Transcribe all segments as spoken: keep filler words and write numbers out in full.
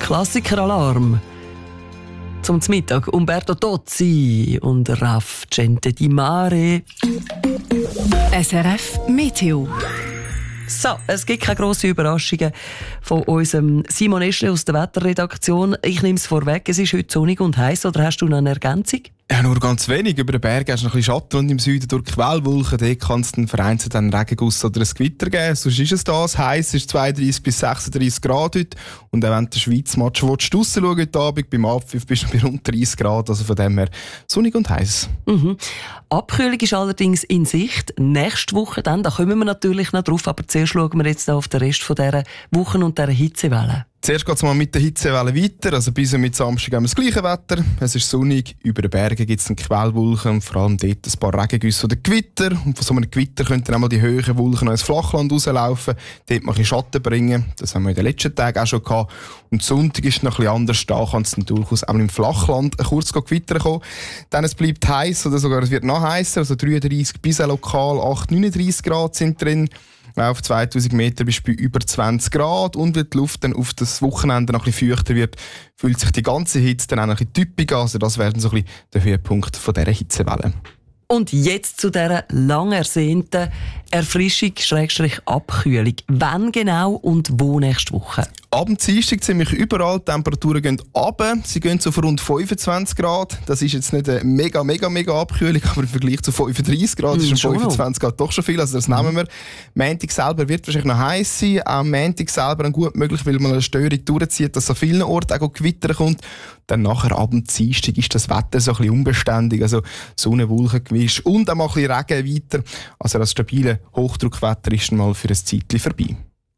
Klassikeralarm. Zum Mittag Umberto Tozzi und Raf Gente di Mare. S R F Meteo. So, es gibt keine grossen Überraschungen von unserem Simon Eschle aus der Wetterredaktion. Ich nehme es vorweg, es ist heute sonnig und heiß. Oder hast du noch eine Ergänzung? Ja, nur ganz wenig. Über den Bergen hast du noch ein bisschen Schatten und im Süden durch Quellwolken. Dort kann es dann vereinzelt einen Regenguss oder ein Gewitter geben. Sonst ist es das. Heiß ist zweiunddreißig bis sechsunddreißig Grad heute. Und auch wenn du den Schweiz-Match draussen schauen heute Abend, beim Abpfiff bist du bei rund dreißig Grad. Also von dem her sonnig und heiß. Mhm. Abkühlung ist allerdings in Sicht. Nächste Woche dann, da kommen wir natürlich noch drauf. Aber zuerst schauen wir jetzt noch auf den Rest dieser Wochen und dieser Hitzewelle. Zuerst geht es mal mit der Hitzewelle weiter. Also bis mit Samstag haben wir das gleiche Wetter. Es ist sonnig. Über den Bergen gibt es Quellwolken und vor allem dort ein paar Regengüsse oder Gewitter. Und von so einem Gewitter könnten dann einmal die hohen Wolken ins Flachland rauslaufen. Dort mal ein bisschen Schatten bringen. Das haben wir in den letzten Tagen auch schon gehabt. Und Sonntag ist es noch ein bisschen anders. Da kann es dann durchaus auch im Flachland kurz Gewitter kommen. Dann es bleibt heiß oder sogar es wird noch heißer. Also dreiunddreißig bis lokal acht, neununddreißig Grad sind drin. Auf zweitausend Meter bist du bei über zwanzig Grad. Und wenn die Luft dann auf das Wochenende noch ein bisschen feuchter wird, fühlt sich die ganze Hitze dann auch ein bisschen typisch an. Also das wäre so ein bisschen der Höhepunkt von dieser Hitzewelle. Und jetzt zu dieser lang ersehnten Erfrischung, Schrägstrich Abkühlung. Wann genau und wo nächste Woche? Ab dem Dienstag ziemlich überall. Die Temperaturen gehen runter. Sie gehen so auf rund fünfundzwanzig Grad. Das ist jetzt nicht eine mega, mega, mega Abkühlung, aber im Vergleich zu fünfunddreißig Grad ist schon fünfundzwanzig Grad doch schon viel. Also das nehmen wir. Montag selber wird wahrscheinlich noch heiß sein. Auch Montag selber gut möglich, weil man eine Störung durchzieht, dass an vielen Orten auch Gewitter kommt. Dann nachher ab dem Dienstag ist das Wetter so ein bisschen unbeständig. Also Sonne, Wolken gemischt und auch mal ein bisschen Regen weiter. Also das stabile Hochdruckwetter ist dann mal für ein Zeitchen vorbei.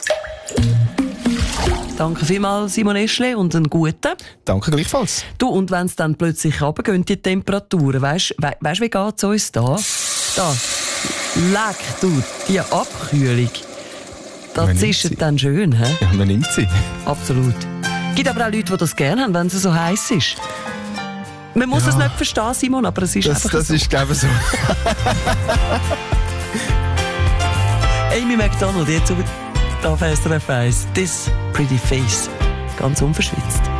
Danke vielmals, Simon Eschle, und einen guten. Danke gleichfalls. Du, und wenn es dann plötzlich runtergehen, die Temperaturen, weißt du, weißt, wie geht es uns da? Da, leck du, die Abkühlung. Das ist dann schön, hä? Ja, man nimmt sie. Absolut. Es gibt aber auch Leute, die das gerne haben, wenn es so heiß ist. Man muss ja. es nicht verstehen, Simon, aber es ist das, einfach das so. Das ist, glaube ich, so. Amy Macdonald, jetzt auf S R F eins. This Pretty Face. Ganz unverschwitzt.